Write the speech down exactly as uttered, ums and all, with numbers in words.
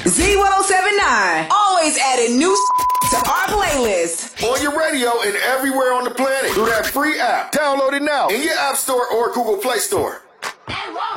Z ten seventy-nine. Always adding new to our playlist. On your radio and everywhere on the planet. Through that free app. Download it now in your App Store or Google Play Store.